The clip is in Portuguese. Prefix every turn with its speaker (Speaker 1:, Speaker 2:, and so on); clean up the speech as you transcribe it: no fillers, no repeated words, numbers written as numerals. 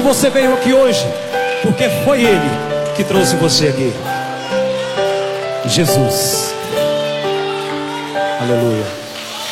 Speaker 1: você veio aqui hoje, porque foi Ele que trouxe você aqui. Jesus. Aleluia.